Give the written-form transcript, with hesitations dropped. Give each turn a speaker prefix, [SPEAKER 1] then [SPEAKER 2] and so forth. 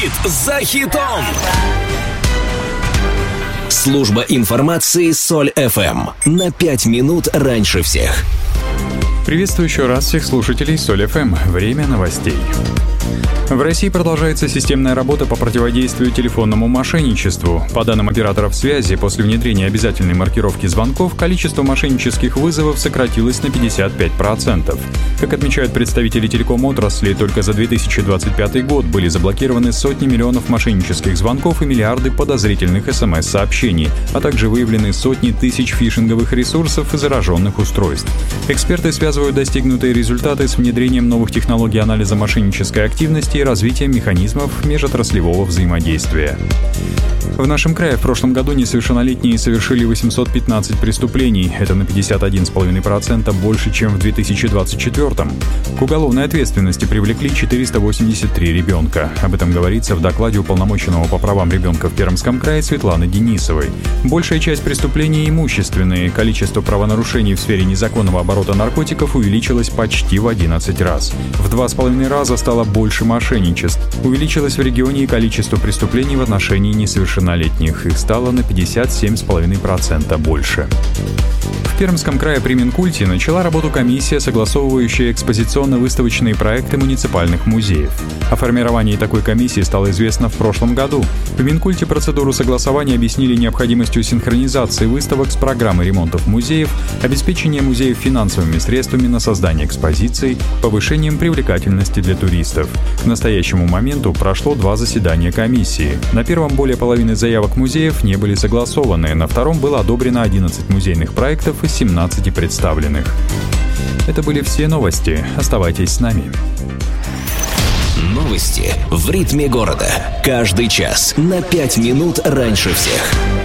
[SPEAKER 1] Хит за хитом. Служба информации Соль ФМ. На 5 минут раньше всех.
[SPEAKER 2] Приветствую еще раз всех слушателей Соль ФМ. Время новостей. В России продолжается системная работа по противодействию телефонному мошенничеству. По данным операторов связи, после внедрения обязательной маркировки звонков, количество мошеннических вызовов сократилось на 55%. Как отмечают представители телеком-отрасли, только за 2025 год были заблокированы сотни миллионов мошеннических звонков и миллиарды подозрительных СМС-сообщений, а также выявлены сотни тысяч фишинговых ресурсов и зараженных устройств. Эксперты связывают достигнутые результаты с внедрением новых технологий анализа мошеннической активности и развитием механизмов межотраслевого взаимодействия. В нашем крае в прошлом году несовершеннолетние совершили 815 преступлений. Это на 51,5% больше, чем в 2024. К уголовной ответственности привлекли 483 ребенка. Об этом говорится в докладе уполномоченного по правам ребенка в Пермском крае Светланы Денисовой. Большая часть преступлений имущественные. Количество правонарушений в сфере незаконного оборота наркотиков увеличилось почти в 11 раз. В 2,5 раза стало больше мошенничеств. Увеличилось в регионе и количество преступлений в отношении несовершеннолетних. Их стало на 57,5% больше. В Пермском крае при Минкульте начала работу комиссия, согласовывающая экспозиционно-выставочные проекты муниципальных музеев. О формировании такой комиссии стало известно в прошлом году. В Минкульте процедуру согласования объяснили необходимостью синхронизации выставок с программой ремонтов музеев, обеспечения музеев финансовыми средствами на создание экспозиций, повышением привлекательности для туристов. К настоящему моменту прошло 2 заседания комиссии. На первом более половины заявок музеев не были согласованы, на втором было одобрено 11 музейных проектов из 17 представленных. Это были все новости. Оставайтесь с нами.
[SPEAKER 1] Новости в ритме города. Каждый час на 5 минут раньше всех.